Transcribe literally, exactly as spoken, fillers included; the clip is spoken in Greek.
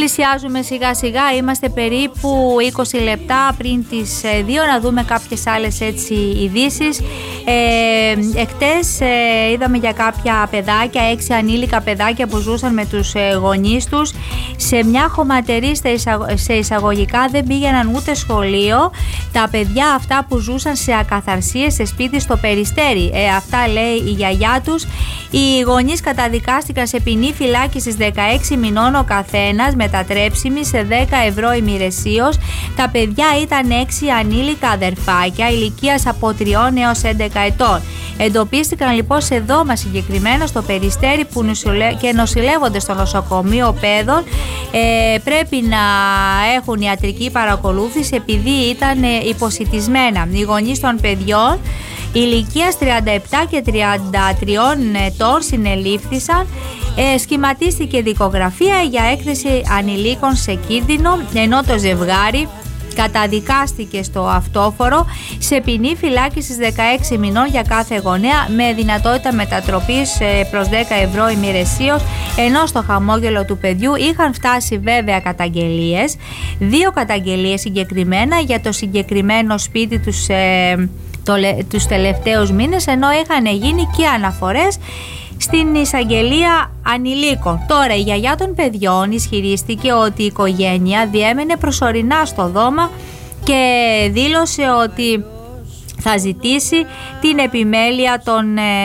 Πλησιάζουμε σιγά σιγά, είμαστε περίπου είκοσι λεπτά πριν τις δύο, να δούμε κάποιες άλλες έτσι ειδήσεις. Ε, εχτες ε, είδαμε για κάποια παιδάκια, έξι ανήλικα παιδάκια που ζούσαν με τους ε, γονείς τους σε μια χωματερή σε εισαγωγικά, δεν πήγαιναν ούτε σχολείο. Τα παιδιά αυτά που ζούσαν σε ακαθαρσίες σε σπίτι στο Περιστέρι, ε, αυτά λέει η γιαγιά τους. Οι γονείς καταδικάστηκαν σε ποινή φυλάκισης δεκαέξι μηνών ο καθένας, μετατρέψιμη σε δέκα ευρώ ημηρεσίως. Τα παιδιά ήταν έξι ανήλικα αδερφάκια ηλικίας από τριών έως έντεκα ετών. Εντοπίστηκαν λοιπόν σε δώμα συγκεκριμένα στο Περιστέρι που νοσηλε... και νοσηλεύονται στο νοσοκομείο παιδών. Ε, πρέπει να έχουν ιατρική παρακολούθηση επειδή ήταν υποσιτισμένα. Οι γονείς των παιδιών ηλικίας τριάντα επτά και τριάντα τρία ετών συνελήφθησαν. Ε, σχηματίστηκε δικογραφία για έκθεση ανηλίκων σε κίνδυνο, ενώ το ζευγάρι καταδικάστηκε στο αυτόφορο σε ποινή φυλάκισης δεκαέξι μηνών για κάθε γονέα με δυνατότητα μετατροπής προς δέκα ευρώ ημηρεσίως, ενώ στο χαμόγελο του παιδιού είχαν φτάσει βέβαια καταγγελίες, δύο καταγγελίες συγκεκριμένα για το συγκεκριμένο σπίτι τους ε, το, τους τελευταίους μήνες, ενώ είχαν γίνει και αναφορές στην εισαγγελία ανηλίκων. Τώρα η γιαγιά των παιδιών ισχυρίστηκε ότι η οικογένεια διέμενε προσωρινά στο δώμα και δήλωσε ότι θα ζητήσει την επιμέλεια των